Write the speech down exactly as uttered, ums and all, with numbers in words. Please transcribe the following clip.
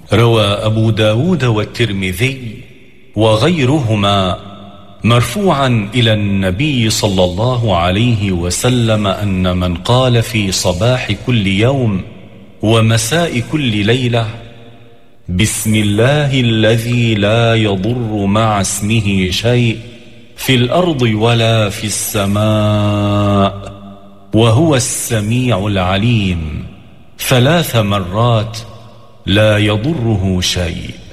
روى أبو داود والترمذي وغيرهما مرفوعا إلى النبي صلى الله عليه وسلم أن من قال في صباح كل يوم ومساء كل ليلة: بسم الله الذي لا يضر مع اسمه شيء في الأرض ولا في السماء وهو السميع العليم، ثلاث مرات لا يضره شيء.